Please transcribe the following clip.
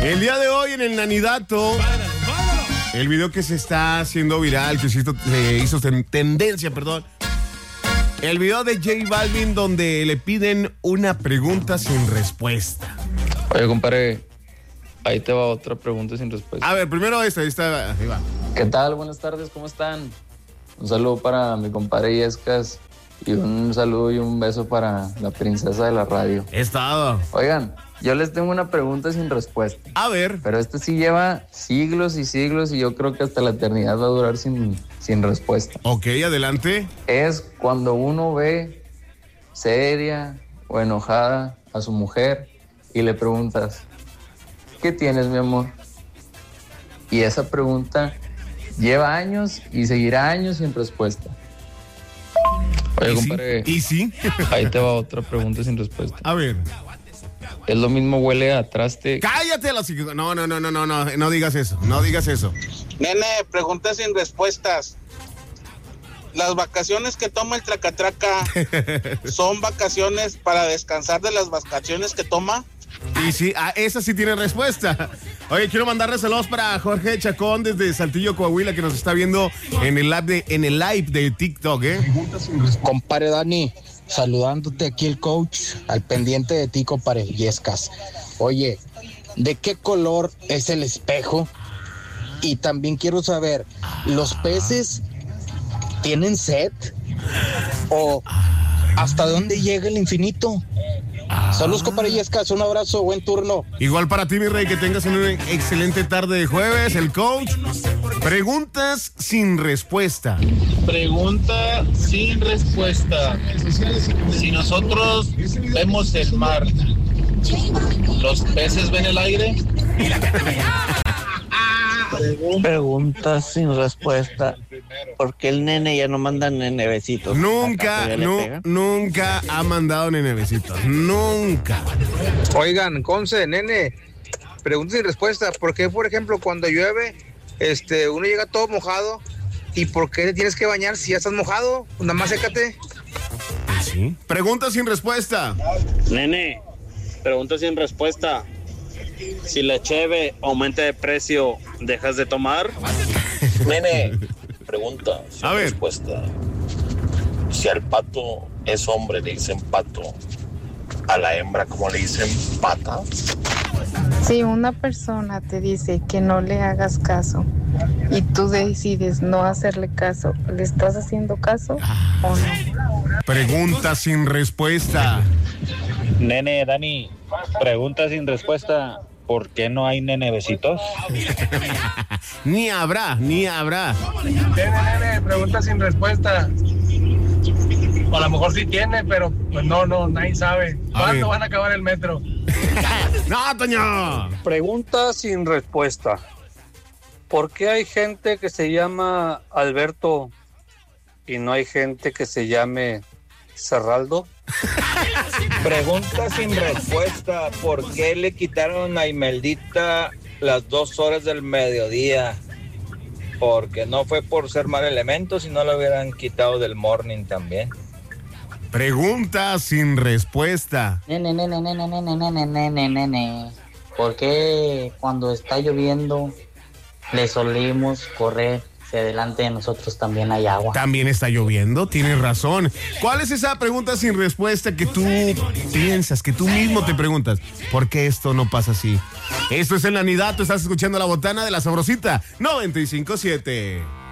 El día de hoy en el Nanidato, el video que se está haciendo viral, que se hizo tendencia, perdón. El video de J Balvin donde le piden una pregunta sin respuesta. Oye, compadre, ahí te va otra pregunta sin respuesta. A ver, primero esta, ahí va. ¿Qué tal? Buenas tardes, ¿cómo están? Un saludo para mi compadre Yescas y un saludo y un beso para la princesa de la radio. Estado. Oigan, yo les tengo una pregunta sin respuesta. A ver. Pero este sí lleva siglos y siglos y yo creo que hasta la eternidad va a durar sin respuesta. Ok, adelante. Es cuando uno ve seria o enojada a su mujer y le preguntas, ¿qué tienes, mi amor? Y esa pregunta lleva años y seguirá años sin respuesta. Oye, compadre. ¿Y sí? Ahí te va otra pregunta sin respuesta. A ver. Es lo mismo huele a traste. ¡Cállate! No digas eso. No digas eso. Nene, preguntas sin respuestas. Las vacaciones que toma el tracatraca son vacaciones para descansar de las vacaciones que toma. Y sí, esa sí tiene respuesta. Oye, quiero mandarle saludos para Jorge Chacón desde Saltillo, Coahuila, que nos está viendo en el live de TikTok, Compadre Dani, saludándote aquí el coach, al pendiente de ti, compadre Yescas. Oye, ¿de qué color es el espejo? Y también quiero saber, ¿los peces tienen sed? ¿O hasta dónde llega el infinito? Saludos, compadre Yescas, un abrazo, buen turno. Igual para ti, mi rey, que tengas una excelente tarde de jueves. El coach, preguntas sin respuesta. Pregunta sin respuesta. Si nosotros vemos el mar, ¿los peces ven el aire? Pregunta sin respuesta. ¿Por qué el nene ya no manda nenevecitos? Nunca ha mandado nenevecitos. Nunca. Oigan, Conce, nene, pregunta sin respuesta. ¿Por qué, por ejemplo, cuando llueve, uno llega todo mojado? ¿Y por qué te tienes que bañar si ya estás mojado? Nada más sécate. ¿Sí? Pregunta sin respuesta. Nene, pregunta sin respuesta. Si la cheve aumenta de precio, ¿dejas de tomar? Nene, pregunta sin A ver. respuesta. Si al pato es hombre le dicen pato, a la hembra ¿cómo le dicen pata? Si una persona te dice que no le hagas caso y tú decides no hacerle caso, ¿le estás haciendo caso o no? Pregunta sin respuesta. Nene, Dani, pregunta sin respuesta. ¿Por qué no hay nenevecitos? Ni habrá. Nene, pregunta sin respuesta. A lo mejor sí tiene, pero pues no, nadie sabe. ¿Cuándo van a acabar el metro? ¡No, Toño! Pregunta sin respuesta. ¿Por qué hay gente que se llama Alberto y no hay gente que se llame Cerraldo? Pregunta sin respuesta. ¿Por qué le quitaron a Imeldita las 2 horas del mediodía? Porque no fue por ser mal elemento, si no lo hubieran quitado del morning también. Pregunta sin respuesta. Nene. ¿Por qué cuando está lloviendo le solimos correr hacia adelante de nosotros también hay agua? También está lloviendo, tienes razón. ¿Cuál es esa pregunta sin respuesta que tú piensas, que tú mismo te preguntas? ¿Por qué esto no pasa así? Esto es el Nanidato, estás escuchando La Botana de la Sabrosita 95.7.